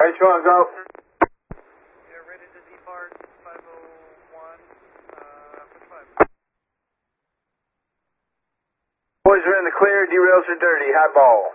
H1, go. Yeah, ready to depart 501, 45. Boys are in the clear, derails are dirty, high ball.